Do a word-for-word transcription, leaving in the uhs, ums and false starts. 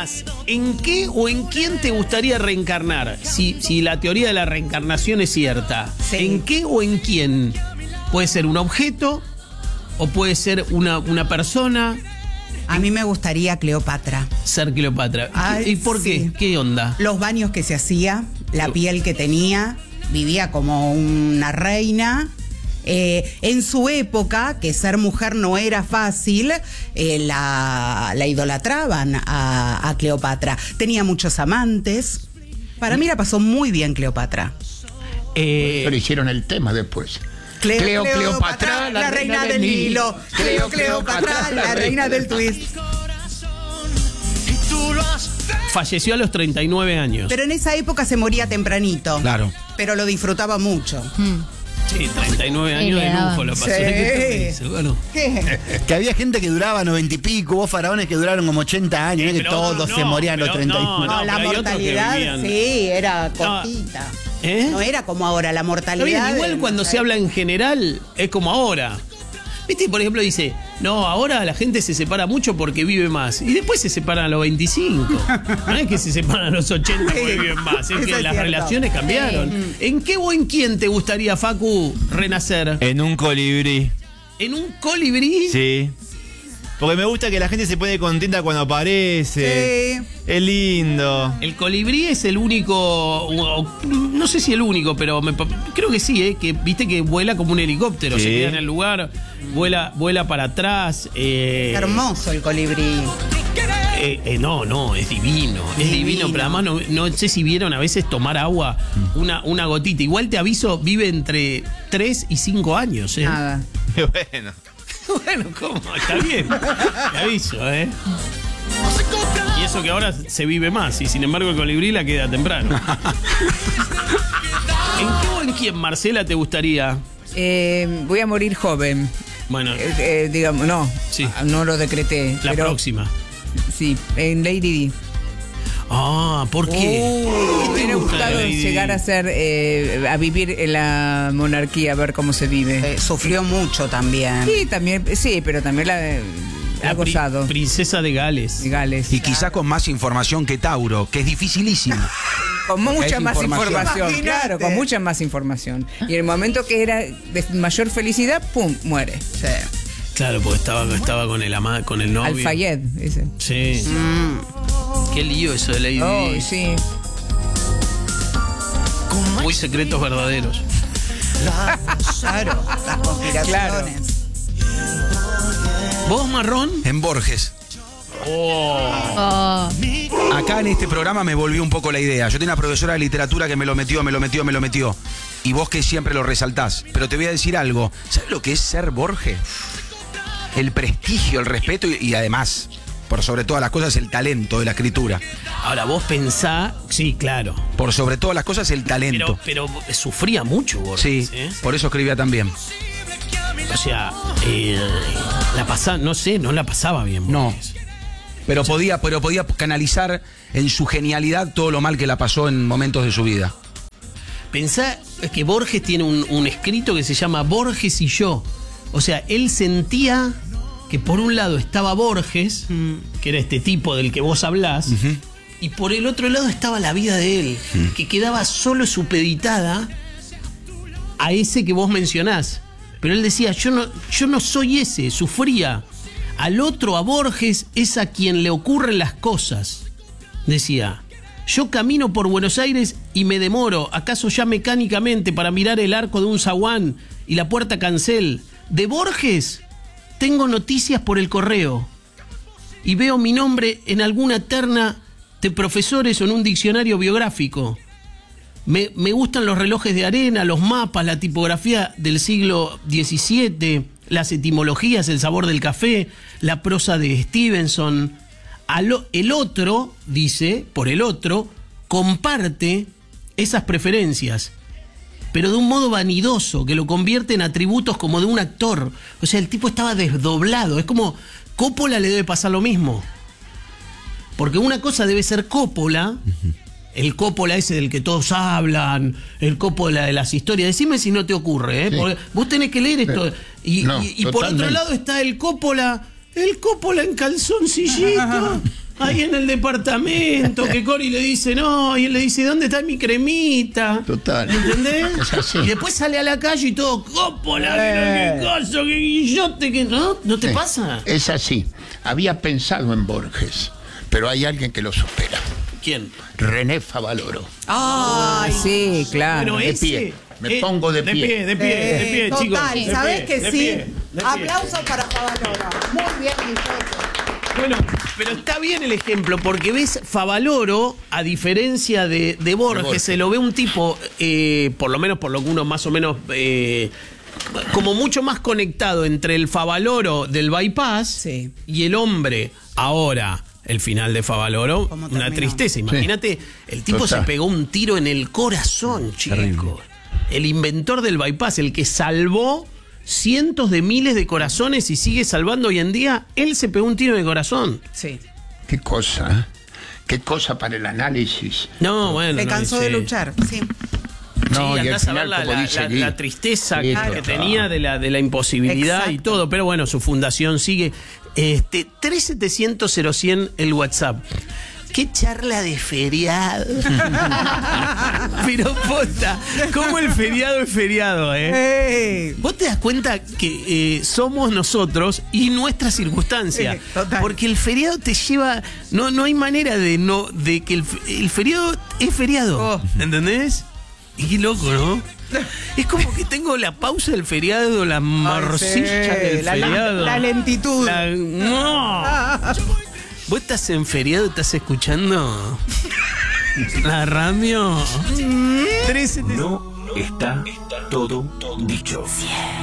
más, ¿en qué o en quién te gustaría reencarnar? Si, si la teoría de la reencarnación es cierta. Sí. ¿En qué o en quién? Puede ser un objeto o puede ser una, una persona. A mí me gustaría Cleopatra. Ser Cleopatra. Ay, ¿Y por sí. qué? ¿Qué onda? Los baños que se hacía, la piel que tenía, vivía como una reina. Eh, en su época, que ser mujer no era fácil, eh, la, la idolatraban a, a Cleopatra. Tenía muchos amantes. Para mí la pasó muy bien Cleopatra. Eh, Pero hicieron el tema después. Cleo, Cleo, Cleopatra, la, reina del Nilo. Cleo, Cleopatra, la reina del twist. falleció a los treinta y nueve años. Pero en esa época se moría tempranito. Claro. Pero lo disfrutaba mucho. Sí, treinta y nueve años de lujo lo pasó. Sí. ¿Qué te bueno. ¿Qué? Que había gente que duraba noventa y pico, vos faraones que duraron como ochenta años, ¿no? Que Pero todos otros se no, morían a los pero treinta y no, nueve. No, no, la pero hay otros que mortalidad, vivían. sí, era cortita. ¿Eh? No era como ahora, la Está mortalidad. bien, igual de- cuando se habla en general es como ahora. ¿Viste? Por ejemplo, dice, no, ahora la gente se separa mucho porque vive más. Y después se separan a los veinticinco. No es que se separan a los ochenta porque Sí, viven más. Es eso que es las cierto. relaciones cambiaron. ¿En qué o en quién te gustaría, Facu, renacer? En un colibrí. ¿En un colibrí? Sí. Porque me gusta que la gente se pone contenta cuando aparece. Sí. Es lindo. El colibrí es el único, o- no sé si el único, pero me pa- creo que sí, ¿eh? Que viste que vuela como un helicóptero, Sí. se queda en el lugar, vuela, vuela para atrás. Eh, Hermoso el colibrí. eh, eh, no, no, es divino, es divino, Divino. pero además no, no sé si vieron a veces tomar agua, una, una gotita. Igual te aviso, vive entre tres y cinco años, ¿eh? Nada. Bueno. Bueno, ¿cómo? Está bien, te aviso, ¿eh? Y eso que ahora se vive más, y sin embargo el colibrí la queda temprano. ¿En qué o en quién, Marcela, te gustaría? Eh, voy a morir joven. Bueno, Eh, eh, digamos, no, Sí. ah, no lo decreté. la pero, próxima. Sí, en Lady Di. Ah, ¿por qué? Me ¿Qué te hubiera gusta de gustado Lady Di? llegar a ser, eh, a vivir en la monarquía, a ver cómo se vive. Eh, sufrió mucho también. Sí, también, sí, pero también la, eh, La ha pri- gozado. princesa de Gales. de Gales. Y quizás con más información que Tauro, que es dificilísimo. Con mucha es más información. información, Imagínate. claro, con mucha más información. Y en el momento que era de mayor felicidad, ¡pum!, muere. Sí. Claro, porque estaba, estaba con el ama, con el novio. Al-Fayed, ese. Sí. Qué lío eso de Lady Oh, Di. sí. Muy secretos verdaderos. Claro, las conspiraciones. ¿Vos, Marrón? En Borges. Oh. Acá en este programa me volvió un poco la idea. Yo tenía una profesora de literatura que me lo metió, me lo metió, me lo metió. Y vos que siempre lo resaltás. Pero te voy a decir algo. ¿Sabes lo que es ser Borges? El prestigio, el respeto y, y además, por sobre todas las cosas, el talento de la escritura. Ahora, vos pensá... Sí, claro. Por sobre todas las cosas, el talento. Pero, pero sufría mucho, Borges, Sí, ¿eh? por eso escribía también. O sea, eh, la pasaba... No sé, no la pasaba bien, No. Borges. Pero podía, pero podía canalizar en su genialidad todo lo mal que la pasó en momentos de su vida. Pensá que Borges tiene un, un escrito que se llama Borges y yo. O sea, él sentía que por un lado estaba Borges, que era este tipo del que vos hablás, y por el otro lado estaba la vida de él, que quedaba solo supeditada a ese que vos mencionás. Pero él decía, yo no, yo no soy ese, sufría. Al otro, a Borges, es a quien le ocurren las cosas. Decía, yo camino por Buenos Aires y me demoro, acaso ya mecánicamente, para mirar el arco de un zaguán y la puerta cancel. De Borges tengo noticias por el correo y veo mi nombre en alguna terna de profesores o en un diccionario biográfico. Me, me gustan los relojes de arena, los mapas, la tipografía del siglo diecisiete, las etimologías, el sabor del café, la prosa de Stevenson. Al, el otro, dice, por el otro, comparte esas preferencias, pero de un modo vanidoso, que lo convierte en atributos como de un actor. O sea, el tipo estaba desdoblado. Es como, Coppola le debe pasar lo mismo. Porque una cosa debe ser Coppola, el Coppola ese del que todos hablan, el Coppola de las historias. Decime si no te ocurre, ¿eh? Sí. Porque vos tenés que leer esto. Y, No, y- y por otro totalmente. lado está el Coppola, el Coppola en calzoncillito. ahí en el departamento, que Cori le dice, no, y él le dice, ¿dónde está mi cremita? Total. ¿Entendés? Es así. Y después sale a la calle y todo, cópola, Eh. qué cosa, qué guillote, que no, ¿no te Sí, pasa? Es así. Había pensado en Borges, pero hay alguien que lo supera. ¿Quién? René Favaloro. Ah, sí, claro. Pero de ese, pie. Me pongo de pie. De pie, de pie, de pie, Eh, chicos. total, de ¿sabés pie, que de sí? pie, de pie. Aplausos para Favaloro. Muy bien, Guillote. Bueno, pero está bien el ejemplo, porque ves, Favaloro, a diferencia de, de Borges, Borges. se lo ve un tipo, eh, por lo menos por lo que uno más o menos, eh, como mucho más conectado entre el Favaloro del bypass Sí. y el hombre ahora. El final de Favaloro, ¿Cómo una terminó? tristeza. Imagínate, el tipo Total. se pegó un tiro en el corazón, chicos. El inventor del bypass, el que salvó cientos de miles de corazones y sigue salvando hoy en día, él se pegó un tiro en el corazón. Sí. Qué cosa, ¿eh? Qué cosa para el análisis. No, bueno. Le no, cansó sí. de luchar, sí. No, sí, y al andás a ver final, la, como la- dice la- Gui, la tristeza sí, que total. tenía de la, de la imposibilidad y Exacto. todo, pero bueno, su fundación sigue. Este, tres setecientos cero cien el WhatsApp. Qué charla de feriado. Pero posta, ¿cómo el feriado es feriado, eh? ¡Ey! Vos te das cuenta que eh, somos nosotros y nuestra circunstancia. Sí, total. Porque el feriado te lleva. No, no hay manera de no. de que el, fe- el feriado es feriado. Oh. ¿Entendés? Y qué loco, ¿no? Es como que tengo la pausa del feriado, la morcilla sí, del la- la- feriado. la lentitud. La- no. ¿Vos estás en feriado? ¿Estás escuchando la radio? trece No está todo dicho.